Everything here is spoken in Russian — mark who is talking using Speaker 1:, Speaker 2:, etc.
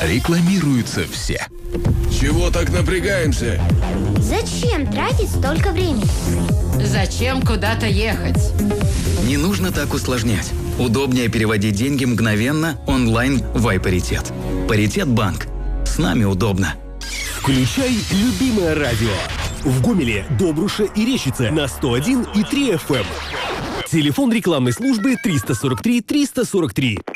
Speaker 1: Рекламируются все.
Speaker 2: Чего так напрягаемся?
Speaker 3: Зачем тратить столько времени?
Speaker 4: Зачем куда-то ехать?
Speaker 5: Не нужно так усложнять. Удобнее переводить деньги мгновенно, онлайн в iParитет. Паритет банк. С нами удобно.
Speaker 6: Включай любимое радио. В Гомеле, Добруше и Рещице на 101,3 FM. Телефон рекламной службы 343 343.